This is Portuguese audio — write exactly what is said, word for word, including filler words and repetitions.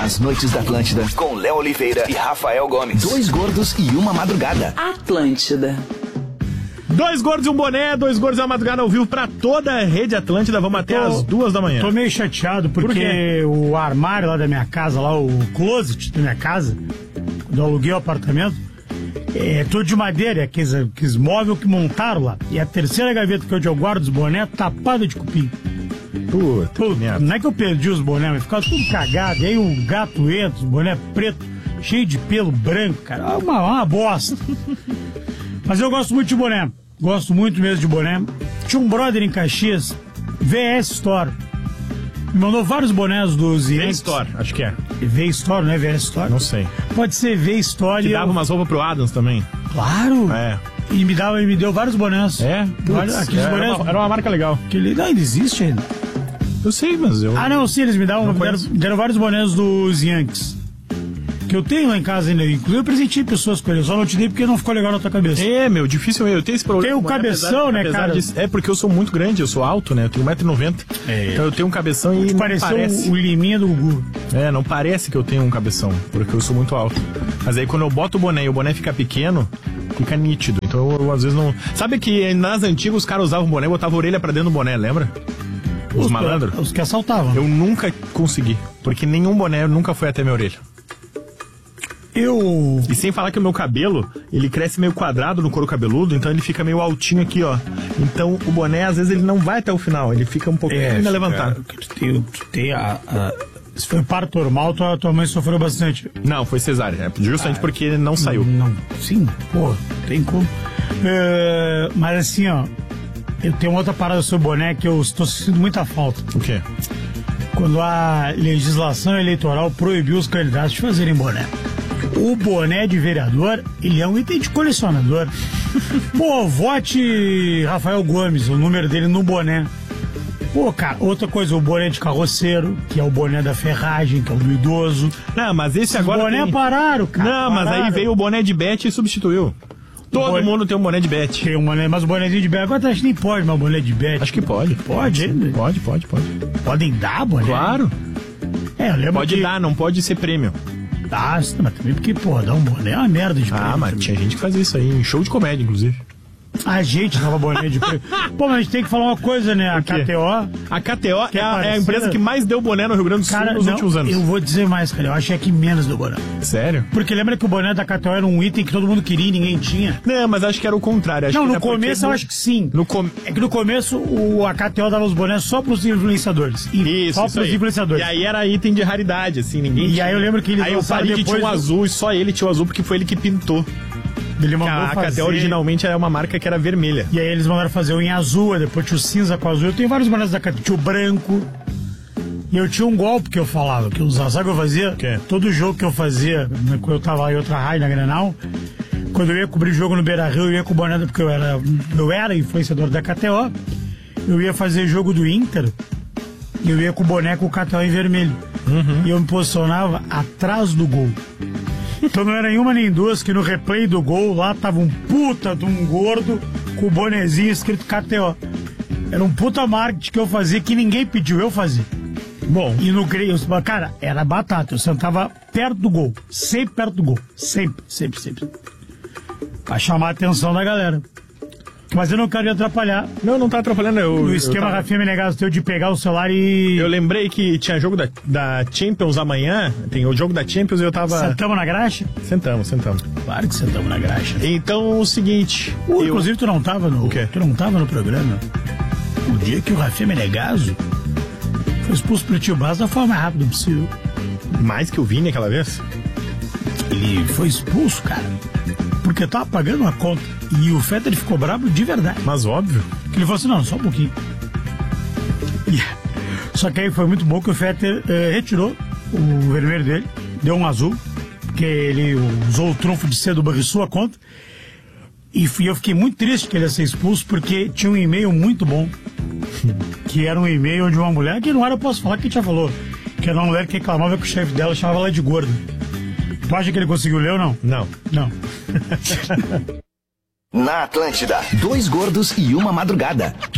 As Noites da Atlântida, com Léo Oliveira e Rafael Gomes. Dois gordos e uma madrugada. Atlântida. Dois gordos e um boné, dois gordos e uma madrugada ao vivo pra toda a rede Atlântida. Vamos até as duas da manhã. Tô meio chateado porque Por o armário lá da minha casa, lá o closet da minha casa, quando eu aluguei o apartamento, é tudo de madeira, aqueles, aqueles móveis que montaram lá. E a terceira gaveta que eu guardo os bonés tapada de cupim. Puta, Puta, não é que eu perdi os bonés, mas ficava tudo cagado. E aí o gato entra, os bonés preto, cheio de pelo branco, cara. É uma, uma bosta. Mas eu gosto muito de boné. Gosto muito mesmo de boné. Tinha um brother em Caxias, V S Store. Me mandou vários bonés dos V Store, acho que é. V Store, não é V S Store? Não sei. Pode ser V Store. Que e dava eu... umas roupas pro Adams também. Claro. É. E me, dava, me deu vários bonés. É? Vários, Putz, aqueles era, bonés. uma, era uma marca legal. Que ele, não, ainda existe ainda. Eu sei, mas eu... Ah, não, sim, eles me davam, Não deram, deram vários bonés dos Yankees. Que eu tenho lá em casa ainda. Inclusive eu presentei pessoas com ele. Só não te dei porque não ficou legal na tua cabeça. É, meu, difícil eu tenho esse problema. Tem o cabeção, apesar, né, apesar cara? De, é porque eu sou muito grande, eu sou alto, né? Eu tenho um metro e noventa. É. Então eu tenho um cabeção e não Pareceu parece. o liminha do Gugu. É, não parece que eu tenho um cabeção, porque eu sou muito alto. Mas aí quando eu boto o boné e o boné fica pequeno, fica nítido. Então eu, eu às vezes não... Sabe que nas antigas os caras usavam boné e botavam a orelha pra dentro do boné, lembra? Os, os malandros? Os que assaltavam. Eu nunca consegui, porque nenhum boné nunca foi até minha orelha. Eu... E sem falar que o meu cabelo, ele cresce meio quadrado no couro cabeludo, então ele fica meio altinho aqui, ó. Então o boné, às vezes, ele não vai até o final, ele fica um pouquinho É, ainda levantado. Tu tem, tu tem a, a... Se foi parto normal, tua, tua mãe sofreu bastante. Não, foi cesárea, é justamente Ah, porque ele não saiu. Não, sim, pô, tem como. É, mas assim, ó, eu tenho outra parada sobre o boné que eu estou sentindo muita falta. O quê? Quando a legislação eleitoral proibiu os candidatos de fazerem boné. O boné de vereador, ele é um item de colecionador. Pô, vote Rafael Gomes, o número dele no boné. Pô, cara, outra coisa, o boné de carroceiro, que é o boné da ferragem, que é o do idoso. Não, mas esse agora Os boné tem... pararam, cara. Não, mas pararam. aí veio o boné de Bet e substituiu. Todo boné... mundo tem um boné de Bet. Tem um boné, mas o bonézinho de Bet, agora acho que nem pode, mas o boné de Bet. Acho que pode. Pode, hein? Pode, pode, pode. Podem dar boné? Claro. É, eu lembro Pode que... dar, não pode ser prêmio. Ah, mas também porque, pô, dar um boné é uma merda de Ah, prêmio mas também. tinha gente que fazia isso aí, em show de comédia, inclusive. A gente dava boné de prêmio. Pô, mas a gente tem que falar uma coisa, né? A quê? K T O... A K T O Que é, é a, é a parecida. empresa que mais deu boné no Rio Grande do Sul Cara, nos não, últimos anos. eu vou dizer mais, cara. Eu achei que menos do boné. Sério? Porque lembra que o boné da K T O era um item que todo mundo queria e ninguém tinha? Não, mas acho que era o contrário. Acho Não, que no era porque começo eu no- acho que sim. No com... É que no começo o, a K T O dava os bonés só pros influenciadores. E Isso, só isso pros aí. influenciadores. E aí era item de raridade, assim, ninguém E tinha. aí eu lembro que eles Aí o lançaram Farid tinha depois o do- azul e só ele tinha o azul porque foi ele que pintou. Ele Porque mandou a K T fazer... O originalmente era uma marca que era vermelha. E aí eles mandaram fazer um em azul, aí depois tinha o cinza com azul. Eu tenho vários bonés da K T O. Tinha o branco. E eu tinha um golpe que eu falava, que eu usava. Sabe o que eu fazia? quê? Todo jogo que eu fazia, né, quando eu tava em outra rádio, na Grenal, quando eu ia cobrir jogo no Beira-Rio, eu ia com o boné, porque eu era, eu era influenciador da K T O. Eu ia fazer jogo do Inter, e eu ia com o boné com o K T O em vermelho. Uhum. E eu me posicionava atrás do gol. Então não era nenhuma nem duas, que no replay do gol lá tava um puta de um gordo com o bonezinho escrito K T O. Era um puta marketing que eu fazia que ninguém pediu, eu fazia. Bom, E no grei, eu- cara, era batata. Eu sentava perto do gol, sempre perto do gol. Sempre, sempre, sempre. Pra chamar a atenção da galera. Mas eu não quero me atrapalhar não, não tá atrapalhando. Eu, no eu esquema tava- Rafinha Menegaso teu de pegar o celular e... Eu lembrei que tinha jogo da, da Champions amanhã. Tem o jogo da Champions e eu tava... Sentamos na graxa? Sentamos, sentamos. Claro que sentamos na graxa. Então, o seguinte... Uh, eu- Inclusive, tu não tava no. O quê? Tu não tava no programa. O dia que o Rafinha Menegaso foi expulso pro Tio Bass da forma mais rápida possível. Mais que o Vini aquela vez? Ele foi expulso, cara, porque tava pagando uma conta. E o Fetter ficou bravo de verdade. Mas óbvio. Que ele falou assim: não, só um pouquinho. E- Só que aí foi muito bom que o Fetter eh, retirou o vermelho dele, deu um azul, porque ele usou o trunfo de ser do Banrisul a conta. E fui- eu fiquei muito triste que ele ia ser expulso, porque tinha um e-mail muito bom, que era um e-mail de uma mulher, que não era, eu posso falar que a gente já falou, que era uma mulher que reclamava que o chefe dela chamava ela de gorda. Tu acha que ele conseguiu ler ou não? Não. Não. Na Atlântida, dois gordos e uma madrugada.